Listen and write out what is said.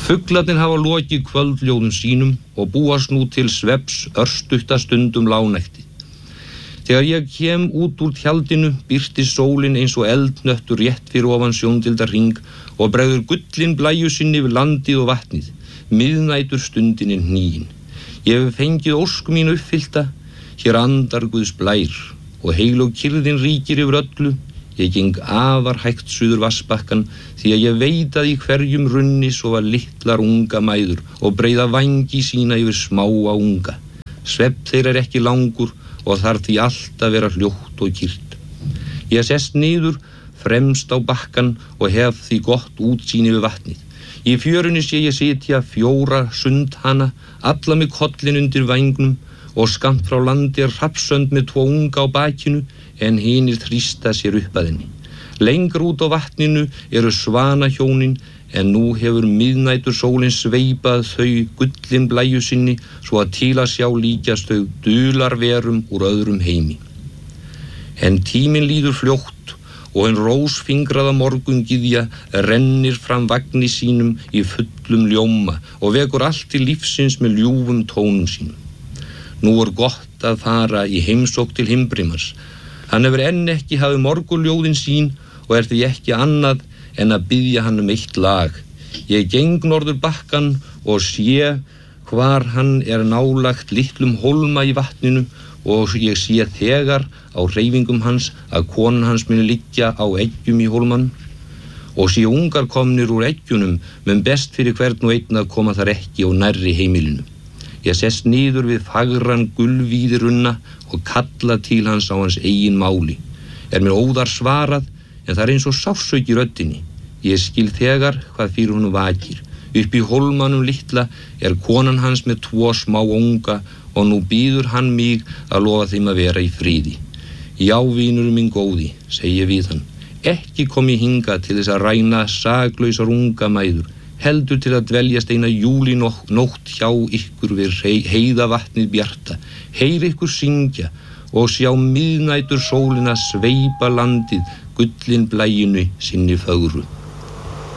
Fuglarnir hafa lokið kvöldljóðum sínum og búast nú til svefns örstutta stundum lágnætti. Þegar ég kem út úr tjaldinu birtist sólin eins og eldnöttur rétt fyrir ofan sjóndildar hring og bregður gullin blæju sinni yfir landið og vatnið. Miðnætur stundin er hníin. Ég hef fengið ósk mín uppfyllta, hér andar Guðs blær og heilög kyrrðin ríkir yfir öllu. Ég geng afar hægt suður vatnsbakkann því að ég veit að í hverjum runni sofa litlar unga mæður og breiða vængi sína yfir smáa unga. Svefn þeirra er ekki langur og þarf því allt að vera hljótt og kyrrt. Ég sest niður fremst á bakkann og hef því gott útsýn yfir vatnið. Í fjörunni sé ég sitja 4 sundhana, alla með kollin undir vængnum og skammt frá landi er hrafnsönd með 2 unga á bakinu en hinir þrýsta sér upp að henni. Lengur út á vatninu eru svanahjónin en nú hefur miðnætur sólin sveipað þau gullin blæju sinni svo að til að sjá líkjast þau dularverum úr öðrum heimi. En tíminn líður fljótt og ein rósfingraða morgungyðja rennir fram vagni sínum í fullum ljóma og vekur allt til lífsins með ljúfum tónum sínum. Nú er gott að fara í heimsókn til Himbrimars. Hann hefur enn ekki hafið morgunljóðin sín og er því ekki annað en að biðja hann eitt lag. Ég geng norður bakkann og sé hvar hann er nálagt litlum hólma í vatninu og ég sé þegar á hreyfingum hans að konan hans muni liggja á eggjum í hólmann og sé ungar komnir úr eggjunum menn best fyrir hvern og einn að koma þar ekki og nærri heimilinu. Ég sest niður við fagran gulvíði runna og kalla til hans á hans eigin máli. Er mér óðar svarað en það er eins og sársauki í röddinni. Ég skil þegar hvað fyrir honum vakir. Upp í hólmanum litla er konan hans með 2 smá unga og nú býður hann mig að lofa þeim að vera í friði. Já, vinur minn góði, segi ég við hann. Ekki kom ég hingað til þess að ræna saklausar unga mæður. Heldur til að dveljast eina júlínótt hjá ykkur við heiðavatnið bjarta, heyr ykkur syngja og sjá miðnætur sólina sveipa landið gullin blæjunni sinni fögru.